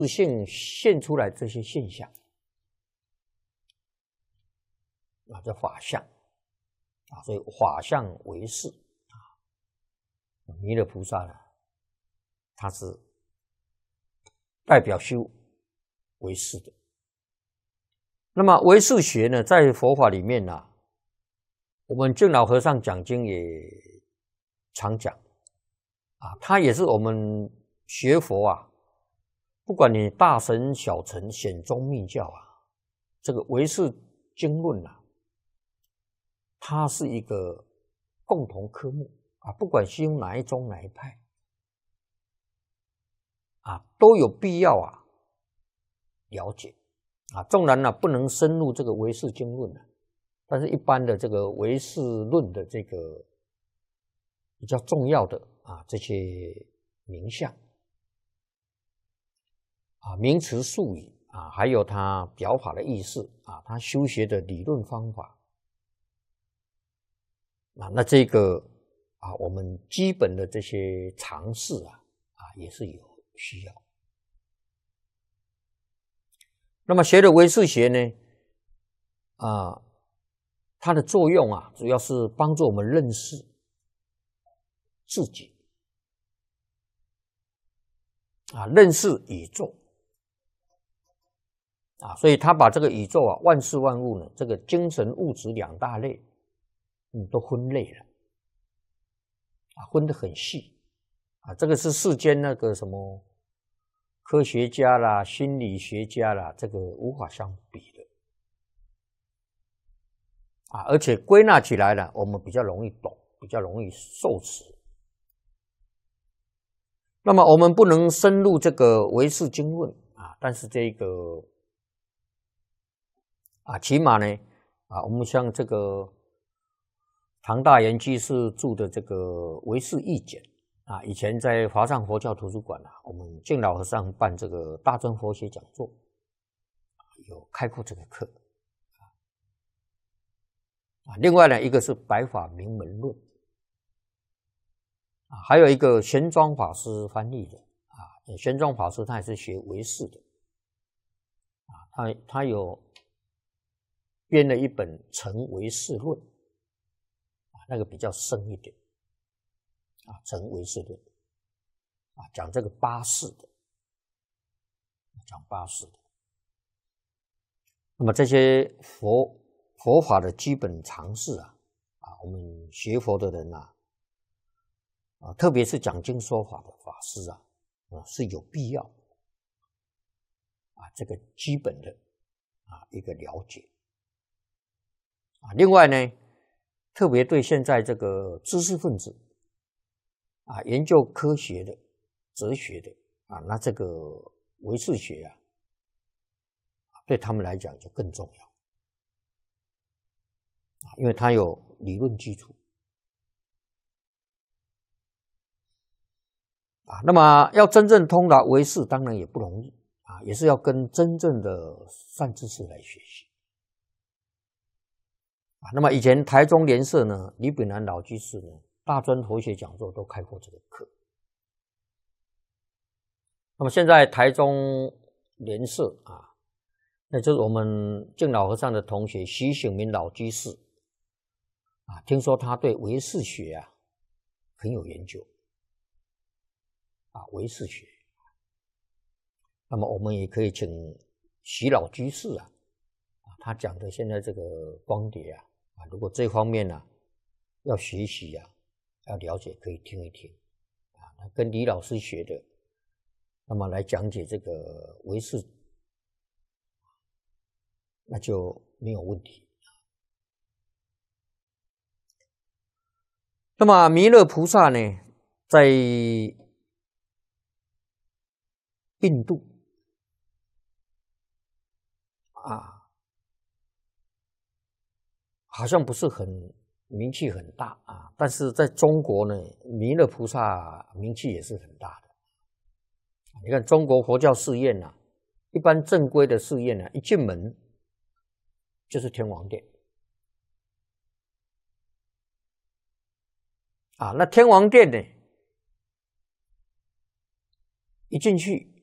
性现出来这些现象啊，叫法相啊，所以法相为事啊。弥勒菩萨呢，他是代表修为事的。那么唯识学呢，在佛法里面呢，我们净老和尚讲经也常讲啊，它也是我们学佛啊，不管你大乘、小乘、显宗、密教啊，这个唯识经论啊，它是一个共同科目啊，不管修哪一宗哪一派啊，都有必要啊了解啊。纵然呢不能深入这个唯识经论啊，但是一般的这个唯识论的这个比较重要的啊这些名相啊、名词术语啊，还有它表法的意思啊，它修学的理论方法啊，那这个啊，我们基本的这些常识啊也是有需要。那么学的唯识学呢它的作用啊，主要是帮助我们认识自己啊，认识宇宙啊，所以他把这个宇宙啊，万事万物呢，这个精神物质两大类，都分类了啊，分得很细啊。这个是世间那个什么科学家啦、心理学家啦，这个无法相比的啊。而且归纳起来呢，我们比较容易懂，比较容易受持。那么我们不能深入这个唯识经论啊，但是这个起码呢我们像这个唐大元居士著的这个《唯识义简》啊，以前在华藏佛教图书馆啊，我们净老和尚办这个大乘佛学讲座，有开过这个课啊。另外呢，一个是《白法明门论》啊，还有一个玄奘法师翻译的啊，玄奘法师他也是学唯识的啊，他有编了一本《成唯识论》啊，那个比较深一点啊，《成唯识论》啊，讲这个八识的，讲八识的。那么这些佛法的基本常识啊，我们学佛的人特别是讲经说法的法师是有必要这个基本的一个了解另外呢，特别对现在这个知识分子研究科学的、哲学的那这个唯识学对他们来讲就更重要因为它有理论基础那么要真正通达唯识当然也不容易也是要跟真正的善知识来学习那么以前台中莲社呢，李炳南老居士呢，大专佛学讲座都开过这个课。那么现在台中莲社那就是我们净老和尚的同学徐醒明老居士听说他对唯识学很有研究唯识学。那么我们也可以请徐老居士他讲的现在这个光碟如果这方面要学习要了解，可以听一听跟李老师学的，那么来讲解这个唯识，那就没有问题。那么弥勒菩萨呢，在印度好像不是很名气很大但是在中国呢，弥勒菩萨名气也是很大的。你看中国佛教寺院一般正规的寺院一进门就是天王殿那天王殿呢，一进去